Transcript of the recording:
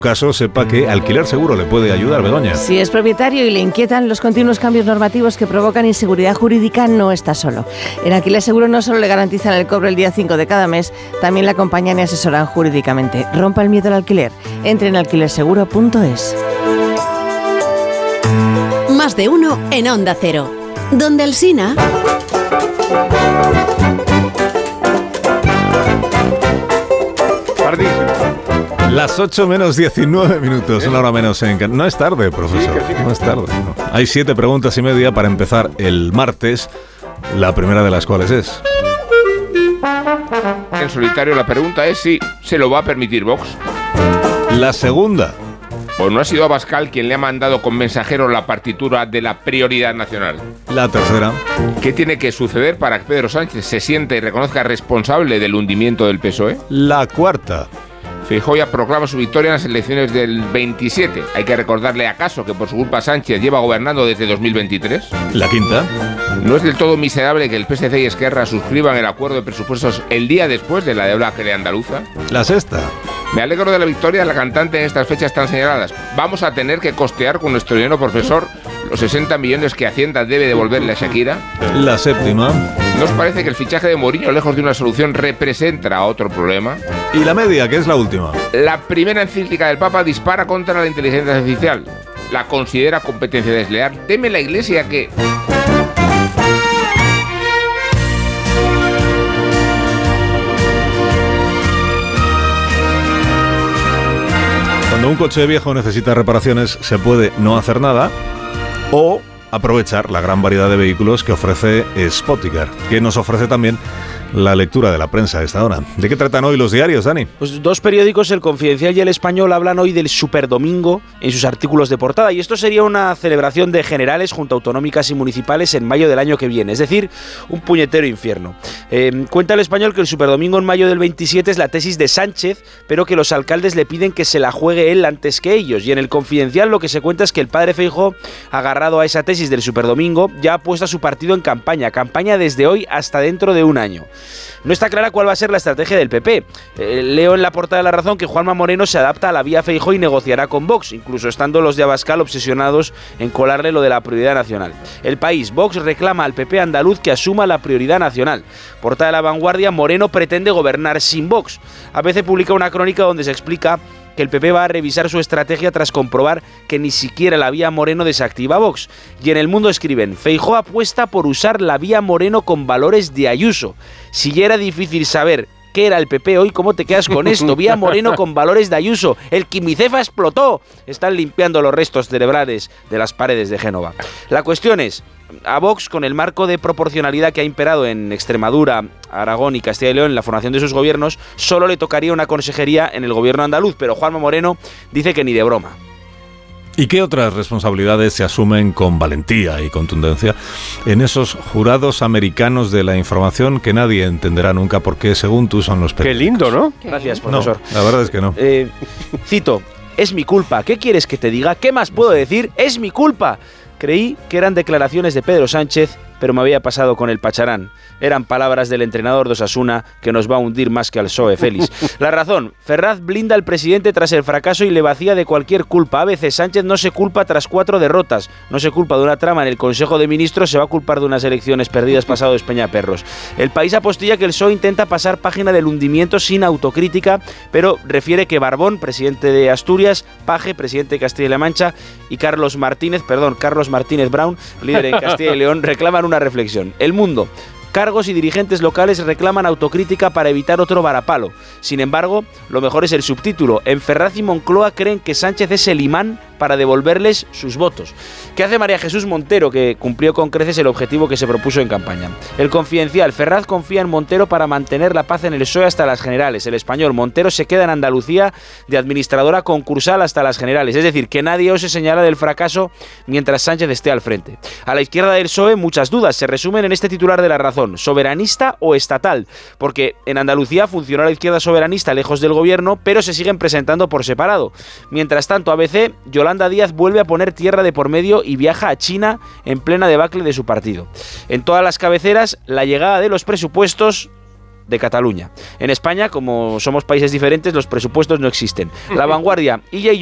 caso, sepa que Alquiler Seguro le puede ayudar, Begoña. Si es propietario y le inquietan los continuos cambios normativos que provocan inseguridad jurídica, no está solo. En Alquiler Seguro no solo le garantizan el cobro el día 5 de cada mes, también le acompañan y asesoran jurídicamente. Rompa el miedo al alquiler. Entre en alquilerseguro.es. Más de uno en Onda Cero. Donde Alsina. Las 8 menos 19 minutos, una hora menos en... No es tarde, profesor, no es tarde. No. Hay 7 preguntas y media para empezar el martes, la primera de las cuales es... En solitario la pregunta es si se lo va a permitir Vox. La segunda... Pues no ha sido Abascal quien le ha mandado con mensajero la partitura de la prioridad nacional. La tercera... ¿Qué tiene que suceder para que Pedro Sánchez se sienta y reconozca responsable del hundimiento del PSOE? La cuarta... Feijóo ya proclama su victoria en las elecciones del 27. Hay que recordarle acaso que por su culpa Sánchez lleva gobernando desde 2023. La quinta. No es del todo miserable que el PSC y Esquerra suscriban el acuerdo de presupuestos el día después de la debacle andaluza. La sexta. Me alegro de la victoria de la cantante en estas fechas tan señaladas. Vamos a tener que costear con nuestro dinero, profesor, los 60 millones que Hacienda debe devolverle a Shakira. La séptima. ¿No os parece que el fichaje de Mourinho, lejos de una solución, representa otro problema? Y la media, que es la última. La primera encíclica del Papa dispara contra la inteligencia artificial. La considera competencia desleal. Teme la Iglesia que... Cuando un coche viejo necesita reparaciones, se puede no hacer nada o aprovechar la gran variedad de vehículos que ofrece Spoticar, que nos ofrece también la lectura de la prensa a esta hora. ¿De qué tratan hoy los diarios, Dani? Pues dos periódicos, El Confidencial y El Español, hablan hoy del Superdomingo en sus artículos de portada, y esto sería una celebración de generales junto a autonómicas y municipales en mayo del año que viene, es decir, un puñetero infierno. Cuenta El Español que el Superdomingo en mayo del 27 es la tesis de Sánchez, pero que los alcaldes le piden que se la juegue él antes que ellos, y en El Confidencial lo que se cuenta es que el padre Feijóo, agarrado a esa tesis del Superdomingo, ya ha puesto a su partido en campaña desde hoy hasta dentro de un año. No está clara cuál va a ser la estrategia del PP. Leo en la portada de La Razón que Juanma Moreno se adapta a la vía Feijóo y negociará con Vox, incluso estando los de Abascal obsesionados en colarle lo de la prioridad nacional. El País, Vox reclama al PP andaluz que asuma la prioridad nacional. Portada de La Vanguardia, Moreno pretende gobernar sin Vox. ABC publica una crónica donde se explica que el PP va a revisar su estrategia tras comprobar que ni siquiera la vía Moreno desactiva a Vox. Y en El Mundo escriben, Feijóo apuesta por usar la vía Moreno con valores de Ayuso. Si ya era difícil saber qué era el PP hoy, ¿cómo te quedas con esto? Vía Moreno con valores de Ayuso. El Quimicefa explotó. Están limpiando los restos cerebrales de las paredes de Génova. La cuestión es, a Vox, con el marco de proporcionalidad que ha imperado en Extremadura, Aragón y Castilla y León en la formación de sus gobiernos, solo le tocaría una consejería en el gobierno andaluz, pero Juanma Moreno dice que ni de broma. ¿Y qué otras responsabilidades se asumen con valentía y contundencia en esos jurados americanos de la información que nadie entenderá nunca porque, según tú, son los periódicos? Qué lindo, ¿no? Gracias, profesor. No, la verdad es que no. Cito, es mi culpa. ¿Qué quieres que te diga? ¿Qué más puedo decir? Es mi culpa. Creí que eran declaraciones de Pedro Sánchez, pero me había pasado con el Pacharán. Eran palabras del entrenador de Osasuna que nos va a hundir más que al PSOE, Félix. La Razón, Ferraz blinda al presidente tras el fracaso y le vacía de cualquier culpa. ABC, Sánchez no se culpa tras 4 derrotas. No se culpa de una trama en el Consejo de Ministros, se va a culpar de unas elecciones perdidas pasado de Peñaperros. El País apostilla que el PSOE intenta pasar página del hundimiento sin autocrítica, pero refiere que Barbón, presidente de Asturias, Paje, presidente de Castilla y Mancha, y Carlos Martínez Brown, líder en Castilla y León, reclaman una reflexión. El Mundo. Cargos y dirigentes locales reclaman autocrítica para evitar otro varapalo. Sin embargo, lo mejor es el subtítulo. En Ferraz y Moncloa creen que Sánchez es el imán para devolverles sus votos. ¿Qué hace María Jesús Montero, que cumplió con creces el objetivo que se propuso en campaña? El Confidencial, Ferraz confía en Montero para mantener la paz en el PSOE hasta las generales. El Español, Montero se queda en Andalucía de administradora concursal hasta las generales. Es decir, que nadie os señala del fracaso mientras Sánchez esté al frente. A la izquierda del PSOE, muchas dudas se resumen en este titular de La Razón. ¿Soberanista o estatal? Porque en Andalucía funcionó la izquierda soberanista lejos del gobierno, pero se siguen presentando por separado. Mientras tanto, ABC, Yolanda Díaz vuelve a poner tierra de por medio y viaja a China en plena debacle de su partido. En todas las cabeceras, la llegada de los presupuestos de Cataluña. En España, como somos países diferentes, los presupuestos no existen. La Vanguardia y